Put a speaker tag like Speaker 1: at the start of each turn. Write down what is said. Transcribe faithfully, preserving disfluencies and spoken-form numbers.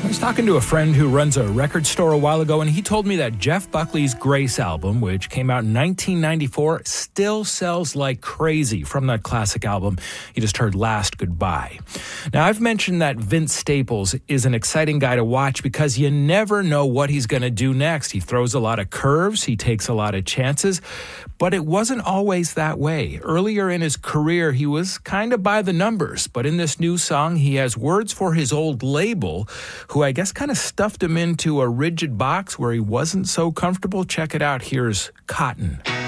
Speaker 1: was talking to a friend who runs a record store a while ago, and he told me that Jeff Buckley's Grace album, which came out in nineteen ninety-four, still sells like crazy from that classic album you just heard, Last Goodbye. Now, I've mentioned that Vince Staples is an exciting guy to watch because you never know what he's going to do next. He throws a lot of curves, he takes a lot of chances, but it wasn't always that way. Earlier in his career, he was kind of by the numbers, but in this new song, he has words for his old label, who I guess kind of stuffed him into a rigid box where he wasn't so comfortable. Check it out. Here's Cotton.